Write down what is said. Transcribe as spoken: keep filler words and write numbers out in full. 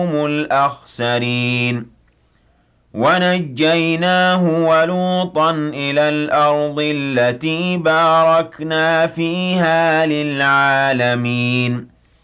الْأَخْسَرِينَ وَنَجَّيْنَاهُ وَلُوطًا إِلَى الْأَرْضِ الَّتِي بَارَكْنَا فِيهَا لِلْعَالَمِينَ